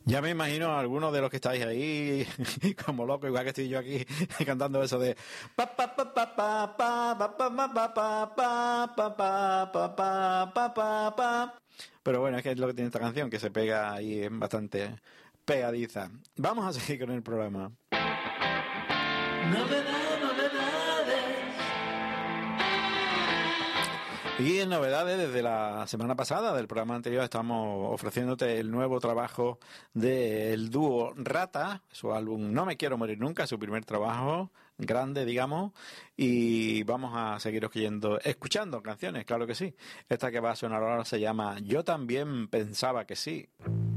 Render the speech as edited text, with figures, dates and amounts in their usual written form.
Ya me imagino a algunos de los que estáis ahí como locos, igual que estoy yo aquí cantando eso de pa pa pa pa pa pa pa pa pa pa pa pa pa pa pa pa pa. Pero bueno, es que es lo que tiene esta canción, que se pega ahí, es bastante pegadiza. Vamos a seguir con el programa. Y en novedades, desde la semana pasada del programa anterior estamos ofreciéndote el nuevo trabajo del dúo Rata, su álbum No me quiero morir nunca, su primer trabajo grande, digamos, y vamos a seguir escuchando canciones, claro que sí. Esta que va a sonar ahora se llama Yo también pensaba que sí.